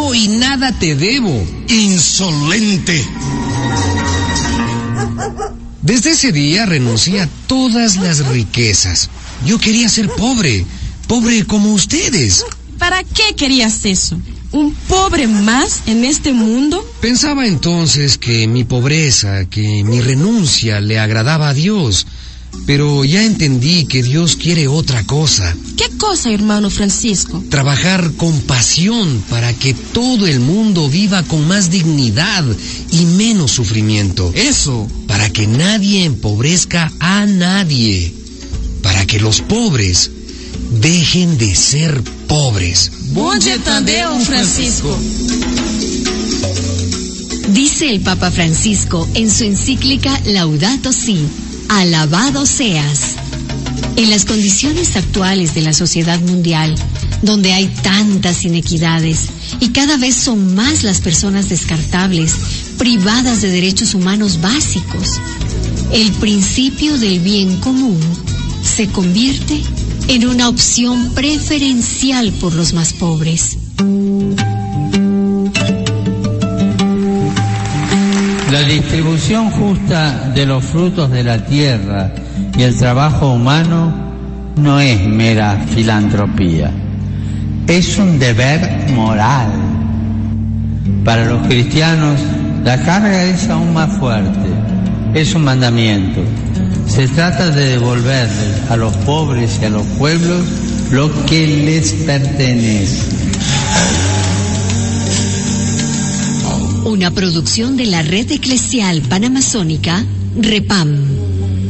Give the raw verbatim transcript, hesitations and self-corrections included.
amo y nada te debo. ¡Insolente! Desde ese día renuncié a todas las riquezas. Yo quería ser pobre, pobre como ustedes. ¿Para qué querías eso? ¿Un pobre más en este mundo? Pensaba entonces que mi pobreza, que mi renuncia le agradaba a Dios, pero ya entendí que Dios quiere otra cosa. ¿Qué cosa, hermano Francisco? Trabajar con pasión para que todo el mundo viva con más dignidad y menos sufrimiento. Eso. Para que nadie empobrezca a nadie. Para que los pobres dejen de ser pobres. Bom dia também, Francisco. Dice el Papa Francisco en su encíclica Laudato Si, alabado seas. En las condiciones actuales de la sociedad mundial, donde hay tantas inequidades y cada vez son más las personas descartables, privadas de derechos humanos básicos, el principio del bien común se convierte en una opción preferencial por los más pobres. La distribución justa de los frutos de la tierra y el trabajo humano no es mera filantropía, es un deber moral. Para los cristianos, la carga es aún más fuerte, es un mandamiento. Se trata de devolverles a los pobres y a los pueblos lo que les pertenece. Una producción de la Red Eclesial Panamazónica, REPAM.